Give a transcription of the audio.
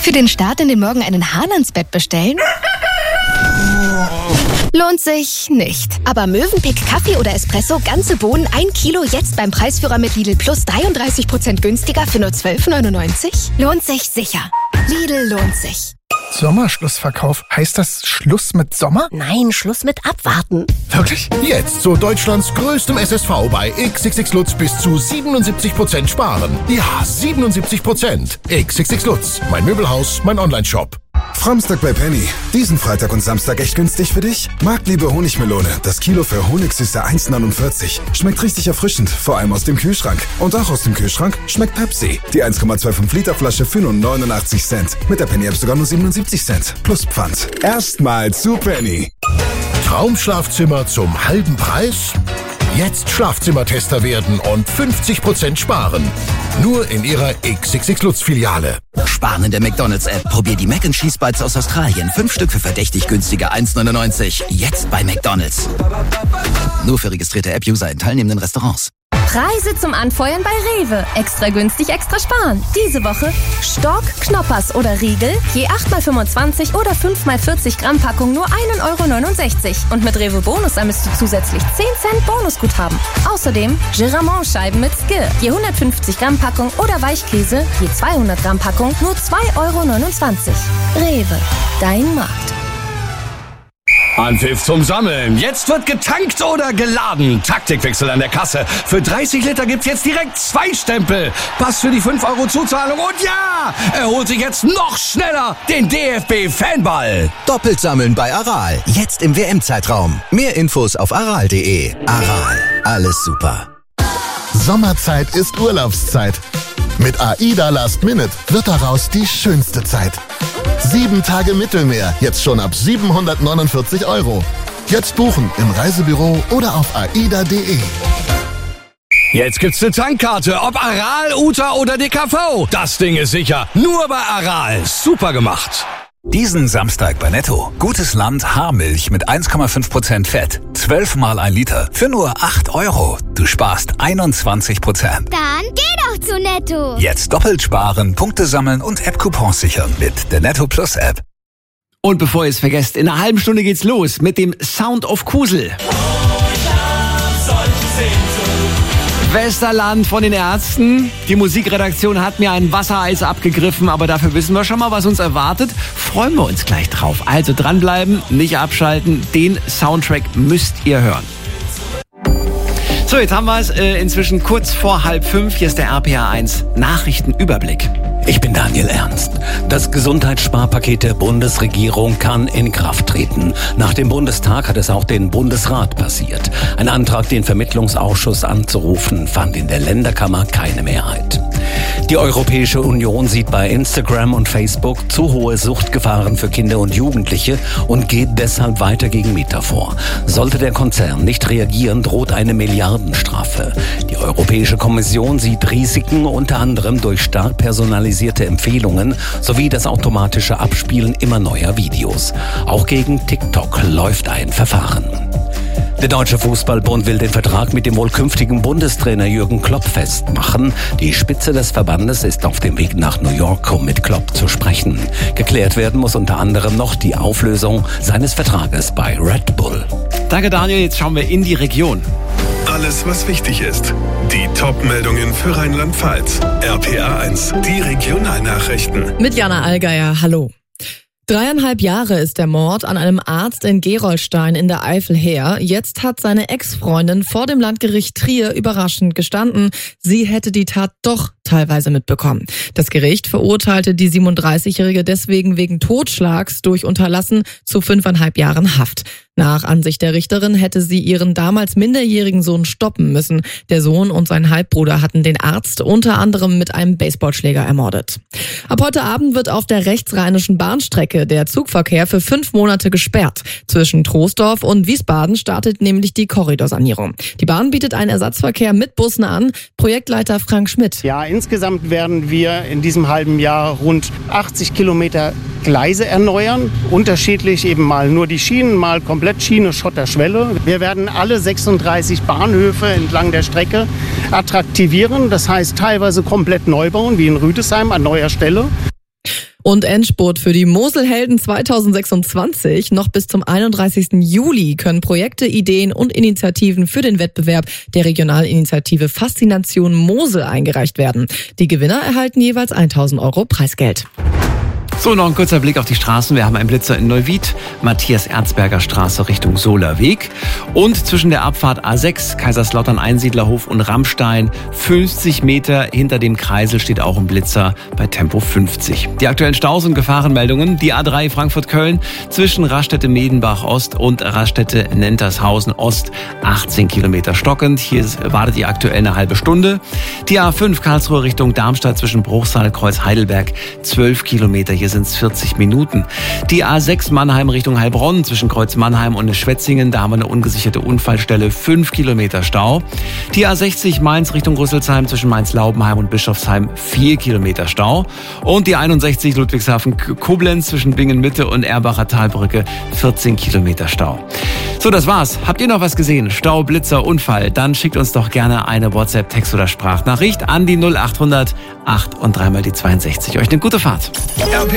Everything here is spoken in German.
Für den Start in den Morgen einen Hahn ans Bett bestellen? Lohnt sich nicht. Aber Mövenpick Kaffee oder Espresso, ganze Bohnen, 1 Kilo, jetzt beim Preisführer mit Lidl Plus 33% günstiger für nur 12,99? Lohnt sich sicher. Lidl lohnt sich. Sommerschlussverkauf. Heißt das Schluss mit Sommer? Nein, Schluss mit Abwarten. Wirklich? Jetzt zu Deutschlands größtem SSV bei XXX Lutz bis zu 77% sparen. Ja, 77%. XXX Lutz. Mein Möbelhaus, mein Onlineshop. Framstag bei Penny. Diesen Freitag und Samstag echt günstig für dich? Marktliebe Honigmelone. Das Kilo für Honigsüße 1,49. Schmeckt richtig erfrischend, vor allem aus dem Kühlschrank. Und auch aus dem Kühlschrank schmeckt Pepsi. Die 1,25 Liter Flasche für nur 89 Cent. Mit der Penny App sogar nur 77 Cent. Plus Pfand. Erstmal zu Penny. Traumschlafzimmer zum halben Preis? Jetzt Schlafzimmertester werden und 50% sparen. Nur in Ihrer XXX Lutz Filiale. Sparen in der McDonald's-App. Probier die Mac & Cheese Bites aus Australien. 5 Stück für verdächtig günstige 1,99. Jetzt bei McDonald's. Nur für registrierte App-User in teilnehmenden Restaurants. Preise zum Anfeuern bei Rewe. Extra günstig, extra sparen. Diese Woche Stork, Knoppers oder Riegel, je 8x25 oder 5x40 Gramm Packung nur 1,69 €. Und mit Rewe Bonus ermisst du zusätzlich 10 Cent Bonusguthaben. Außerdem Giramont-Scheiben mit Skir, je 150 Gramm Packung oder Weichkäse, je 200 Gramm Packung nur 2,29 €. Rewe, dein Markt. Anpfiff zum Sammeln. Jetzt wird getankt oder geladen. Taktikwechsel an der Kasse. Für 30 Liter gibt's jetzt direkt 2 Stempel. Pass für die 5 € Zuzahlung. Und ja, er holt sich jetzt noch schneller den DFB-Fanball. Doppelt sammeln bei Aral. Jetzt im WM-Zeitraum. Mehr Infos auf aral.de. Aral. Alles super. Sommerzeit ist Urlaubszeit. Mit AIDA Last Minute wird daraus die schönste Zeit. 7 Tage Mittelmeer, jetzt schon ab 749 €. Jetzt buchen im Reisebüro oder auf aida.de. Jetzt gibt's eine Tankkarte, ob Aral, Uta oder DKV. Das Ding ist sicher. Nur bei Aral. Super gemacht. Diesen Samstag bei Netto. Gutes Land Haarmilch mit 1,5% Fett. 12 mal 1 Liter für nur 8 €. Du sparst 21%. Dann geh doch zu Netto. Jetzt doppelt sparen, Punkte sammeln und App-Coupons sichern mit der Netto Plus App. Und bevor ihr es vergesst, in einer halben Stunde geht's los mit dem Sound of Kusel. Westerland von den Ärzten. Die Musikredaktion hat mir ein Wassereis abgegriffen, aber dafür wissen wir schon mal, was uns erwartet. Freuen wir uns gleich drauf. Also dranbleiben, nicht abschalten. Den Soundtrack müsst ihr hören. So, jetzt haben wir es inzwischen kurz vor 4:30. Hier ist der RPA1 Nachrichtenüberblick. Ich bin Daniel Ernst. Das Gesundheitssparpaket der Bundesregierung kann in Kraft treten. Nach dem Bundestag hat es auch den Bundesrat passiert. Ein Antrag, den Vermittlungsausschuss anzurufen, fand in der Länderkammer keine Mehrheit. Die Europäische Union sieht bei Instagram und Facebook zu hohe Suchtgefahren für Kinder und Jugendliche und geht deshalb weiter gegen Meta vor. Sollte der Konzern nicht reagieren, droht eine Milliardenstrafe. Die Europäische Kommission sieht Risiken unter anderem durch stark personalisierte Empfehlungen sowie das automatische Abspielen immer neuer Videos. Auch gegen TikTok läuft ein Verfahren. Der Deutsche Fußballbund will den Vertrag mit dem wohl künftigen Bundestrainer Jürgen Klopp festmachen. Die Spitze des Verbandes ist auf dem Weg nach New York, um mit Klopp zu sprechen. Geklärt werden muss unter anderem noch die Auflösung seines Vertrages bei Red Bull. Danke Daniel, jetzt schauen wir in die Region. Alles, was wichtig ist. Die Top-Meldungen für Rheinland-Pfalz. RPA1, die Regionalnachrichten. Mit Jana Allgeier, hallo. 3,5 Jahre ist der Mord an einem Arzt in Gerolstein in der Eifel her. Jetzt hat seine Ex-Freundin vor dem Landgericht Trier überraschend gestanden, sie hätte die Tat doch teilweise mitbekommen. Das Gericht verurteilte die 37-Jährige deswegen wegen Totschlags durch Unterlassen zu 5,5 Jahren Haft. Nach Ansicht der Richterin hätte sie ihren damals minderjährigen Sohn stoppen müssen. Der Sohn und sein Halbbruder hatten den Arzt unter anderem mit einem Baseballschläger ermordet. Ab heute Abend wird auf der rechtsrheinischen Bahnstrecke der Zugverkehr für 5 Monate gesperrt. Zwischen Troisdorf und Wiesbaden startet nämlich die Korridorsanierung. Die Bahn bietet einen Ersatzverkehr mit Bussen an. Projektleiter Frank Schmidt. Ja, insgesamt werden wir in diesem halben Jahr rund 80 Kilometer Gleise erneuern. Unterschiedlich eben mal nur die Schienen, mal komplett Schiene, Schotter, Schwelle. Wir werden alle 36 Bahnhöfe entlang der Strecke attraktivieren. Das heißt teilweise komplett neu bauen, wie in Rüdesheim an neuer Stelle. Und Endspurt für die Moselhelden 2026. Noch bis zum 31. Juli können Projekte, Ideen und Initiativen für den Wettbewerb der Regionalinitiative Faszination Mosel eingereicht werden. Die Gewinner erhalten jeweils 1.000 € Preisgeld. So, noch ein kurzer Blick auf die Straßen. Wir haben einen Blitzer in Neuwied, Matthias-Erzberger Straße Richtung Solerweg. Und zwischen der Abfahrt A6, Kaiserslautern-Einsiedlerhof und Rammstein, 50 Meter hinter dem Kreisel steht auch ein Blitzer bei Tempo 50. Die aktuellen Staus und Gefahrenmeldungen. Die A3 Frankfurt-Köln zwischen Raststätte-Medenbach-Ost und Raststätte-Nentershausen-Ost, 18 Kilometer stockend. Hier wartet ihr aktuell eine halbe Stunde. Die A5 Karlsruhe Richtung Darmstadt zwischen Bruchsal, Kreuz-Heidelberg, 12 Kilometer. Hier sind es 40 Minuten. Die A6 Mannheim Richtung Heilbronn zwischen Kreuz Mannheim und Schwetzingen, da haben wir eine ungesicherte Unfallstelle, 5 Kilometer Stau. Die A60 Mainz Richtung Rüsselsheim zwischen Mainz-Laubenheim und Bischofsheim, 4 Kilometer Stau. Und die 61 Ludwigshafen-Koblenz zwischen Bingen-Mitte und Erbacher Talbrücke, 14 Kilometer Stau. So, das war's. Habt ihr noch was gesehen? Stau, Blitzer, Unfall? Dann schickt uns doch gerne eine WhatsApp, Text oder Sprachnachricht an die 0800 8 und 3 mal die 62. Euch eine gute Fahrt. RPA